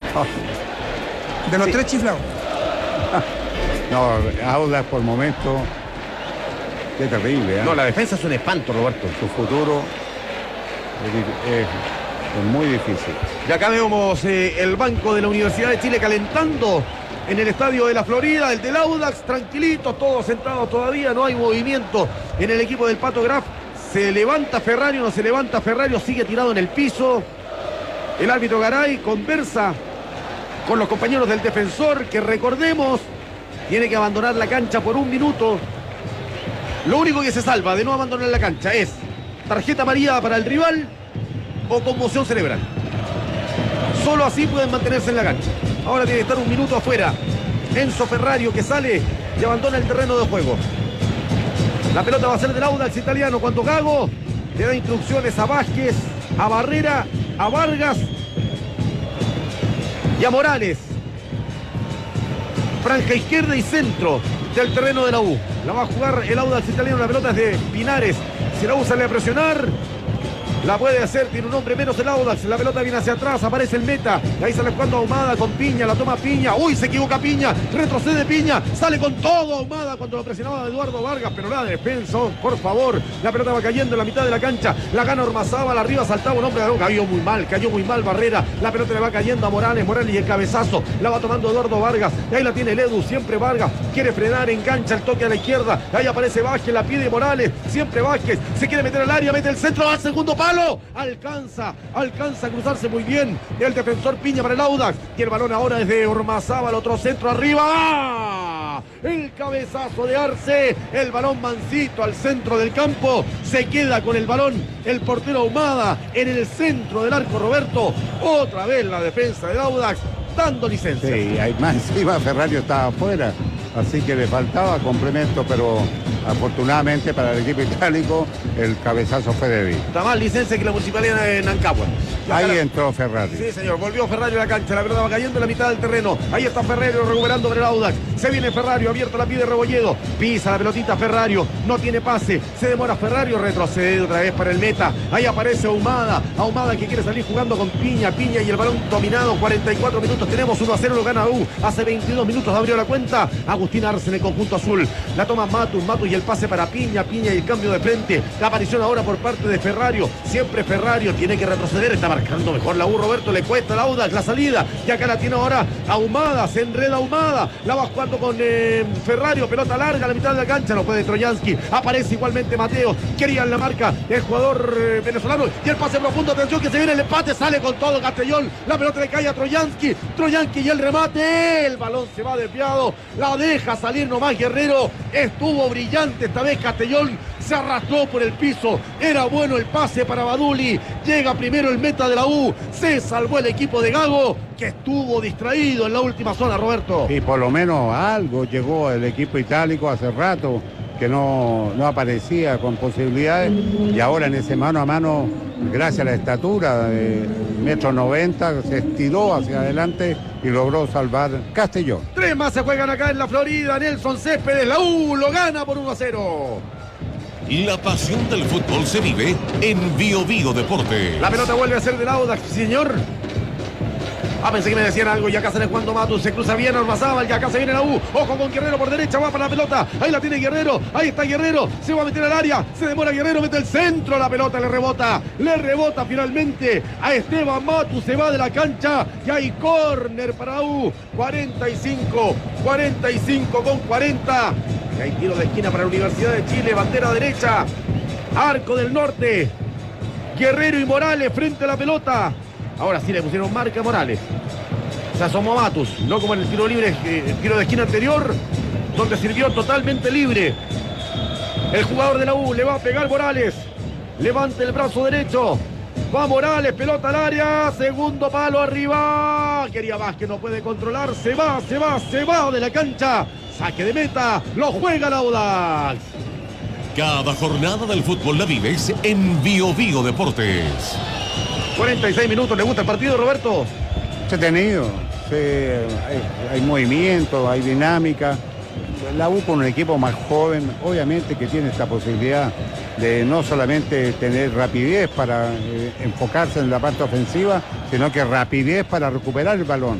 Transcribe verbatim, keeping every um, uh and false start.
De los Sí. tres chiflados. No, Audax por momento, qué terrible, ¿eh? No, la defensa es un espanto, Roberto. Su futuro es, es- es muy difícil. Y acá vemos eh, el banco de la Universidad de Chile calentando en el estadio de la Florida, el del Audax, tranquilitos, todos sentados todavía, no hay movimiento en el equipo del Pato Graf. Se levanta Ferrario, no se levanta Ferrario, sigue tirado en el piso. El árbitro Garay conversa con los compañeros del defensor, que recordemos, tiene que abandonar la cancha por un minuto. Lo único que se salva de no abandonar la cancha es tarjeta amarilla para el rival o conmoción cerebral. Solo así pueden mantenerse en la cancha. Ahora tiene que estar un minuto afuera. Enzo Ferrario, que sale y abandona el terreno de juego. La pelota va a ser del Audax italiano cuando Gago le da instrucciones a Vázquez, a Barrera, a Vargas y a Morales. Franja izquierda y centro del terreno de la U. La va a jugar el Audax italiano. La pelota es de Pinares. Si la U sale a presionar, la puede hacer, tiene un hombre menos el Audax. La pelota viene hacia atrás, aparece el meta. Ahí sale jugando Ahumada con Piña, la toma Piña. Uy, se equivoca Piña, retrocede Piña, sale con todo Ahumada cuando lo presionaba Eduardo Vargas, pero la defensa, por favor. La pelota va cayendo en la mitad de la cancha, la gana Ormazábal, arriba saltaba un hombre de la U. Cayó muy mal, cayó muy mal Barrera. La pelota le va cayendo a Morales, Morales y el cabezazo. La va tomando Eduardo Vargas. Y ahí la tiene el Edu, siempre Vargas. Quiere frenar, engancha el toque a la izquierda. Ahí aparece Vázquez, la pide Morales. Siempre Vázquez, se quiere meter al área, mete el centro al segundo palo. Alcanza, alcanza a cruzarse muy bien el defensor Piña para el Audax. Y el balón ahora es de Ormazábal, otro centro arriba. ¡Ah! El cabezazo de Arce, el balón mansito al centro del campo. Se queda con el balón el portero Ahumada en el centro del arco, Roberto. Otra vez la defensa del Audax dando licencia. Sí, hay más encima Ferrario estaba afuera, así que le faltaba complemento, pero afortunadamente para el equipo itálico el cabezazo fue débil. Está más licencia que la municipalidad de Nancagua. Y acá Ahí la- entró Ferrario. Sí, señor, volvió Ferrario a la cancha, la pelota va cayendo en la mitad del terreno. Ahí está Ferrario recuperando por el Audax. Se viene Ferrario, abierta la pide Rebolledo. Pisa la pelotita Ferrario, no tiene pase. Se demora Ferrario, retrocede otra vez para el meta. Ahí aparece Ahumada. Ahumada que quiere salir jugando con Piña. Piña y el balón dominado. cuarenta y cuatro minutos tenemos, uno a cero lo gana U. Hace veintidós minutos abrió la cuenta Agustín Arce en el conjunto azul. La toma Matus, Matus y el pase para Piña. Piña y el cambio de frente. La aparición ahora por parte de Ferrario. Siempre Ferrario tiene que retroceder. Está marcando mejor la U, Roberto. Le cuesta al Audax la salida. Y acá la tiene ahora Ahumada. Se enreda Ahumada. La va jugando con eh, Ferrario. Pelota larga a la mitad de la cancha. No puede Troyansky. Aparece igualmente Mateo. Querían la marca el jugador eh, venezolano. Y el pase profundo. Atención que se viene el empate. Sale con todo Castellón. La pelota le cae a Troyansky. Troyansky y el remate. El balón se va desviado. La deja salir nomás Guerrero. Estuvo brillante esta vez Castellón. Se arrastró por el piso. Era bueno el pase para Baduli. Llega primero el meta de la U. Se salvó el equipo de Gago, que estuvo distraído en la última zona, Roberto. Y por lo menos algo llegó el equipo itálico hace rato, que no, no aparecía con posibilidades, y ahora en ese mano a mano, gracias a la estatura de metro noventa, se estiró hacia adelante y logró salvar Castellón. Tres más se juegan acá en la Florida. Nelson Céspedes, la U lo gana por uno a cero. La pasión del fútbol se vive en Bio Bio Deportes. La pelota vuelve a ser del Audax, señor. Ah, pensé que me decían algo. Y acá sale Juan Matus. Se cruza bien Ormazábal. Y acá se viene la U. Ojo con Guerrero por derecha. Va para la pelota. Ahí la tiene Guerrero. Ahí está Guerrero. Se va a meter al área. Se demora Guerrero. Mete el centro. La pelota le rebota. Le rebota finalmente a Esteban Matus. Se va de la cancha. Y hay córner para la U. cuarenta y cinco. cuarenta y cinco con cuarenta. Y hay tiro de esquina para la Universidad de Chile. Bandera derecha. Arco del Norte. Guerrero y Morales frente a la pelota. Ahora sí le pusieron marca a Morales. Se asomó a Matus, no como en el tiro libre, eh, el tiro de esquina anterior, donde sirvió totalmente libre. El jugador de la U le va a pegar Morales. Levanta el brazo derecho. Va Morales, pelota al área. Segundo palo arriba. Quería Vázquez, no puede controlar. Se va, se va, se va de la cancha. Saque de meta. Lo juega el Audax. Cada jornada del fútbol la vives en Bio Bio Deportes. cuarenta y seis minutos. ¿Le gusta el partido, Roberto? Entretenido, sí, hay, hay movimiento, hay dinámica. La U con un equipo más joven, obviamente que tiene esta posibilidad de no solamente tener rapidez para eh, enfocarse en la parte ofensiva, sino que rapidez para recuperar el balón.